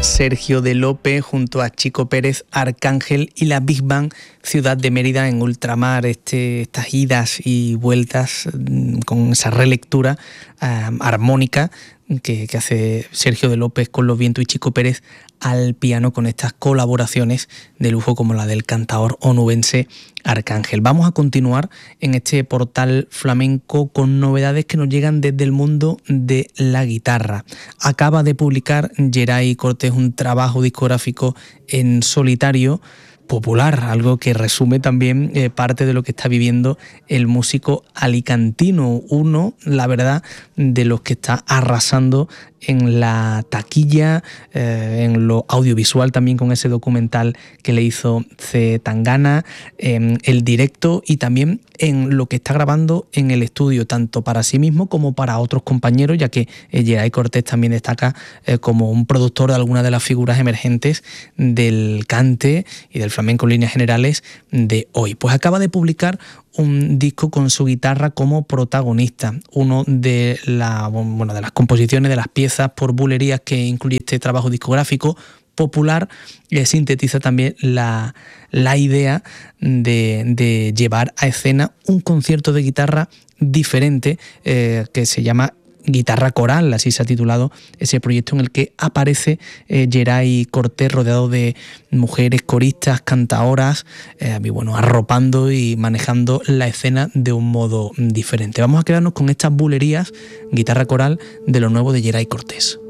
Sergio de López junto a Chico Pérez, Arcángel y la Big Band Ciudad de Mérida en ultramar, estas idas y vueltas con esa relectura armónica que hace Sergio de López con los vientos y Chico Pérez al piano, con estas colaboraciones de lujo como la del cantaor onubense Arcángel. Vamos a continuar en este portal flamenco con novedades que nos llegan desde el mundo de la guitarra. Acaba de publicar Geray Cortés un trabajo discográfico en solitario popular, algo que resume también parte de lo que está viviendo el músico alicantino, uno, la verdad, de los que está arrasando en la taquilla, en lo audiovisual también con ese documental que le hizo C. Tangana, el directo y también en lo que está grabando en el estudio, tanto para sí mismo como para otros compañeros, ya que Geray Cortés también destaca como un productor de algunas de las figuras emergentes del cante y del flamenco en líneas generales de hoy. Pues acaba de publicar un disco con su guitarra como protagonista, uno de las composiciones, de las piezas por bulerías que incluye este trabajo discográfico popular, sintetiza también la idea de llevar a escena un concierto de guitarra diferente que se llama Guitarra Coral, así se ha titulado ese proyecto en el que aparece Geray Cortés rodeado de mujeres coristas, cantaoras, arropando y manejando la escena de un modo diferente. Vamos a quedarnos con estas bulerías, Guitarra Coral, de lo nuevo de Geray Cortés.